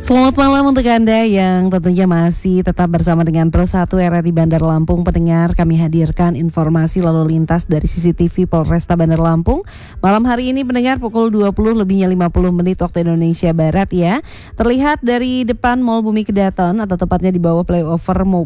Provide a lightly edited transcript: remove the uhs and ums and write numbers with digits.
Selamat malam untuk Anda yang tentunya masih tetap bersama dengan Pro 1 RRI Bandar Lampung. Pendengar, kami hadirkan informasi lalu lintas dari CCTV Polresta Bandar Lampung. Malam hari ini pendengar pukul 20:50 waktu Indonesia Barat ya. Terlihat dari depan Mall Bumi Kedaton atau tepatnya di bawah flyover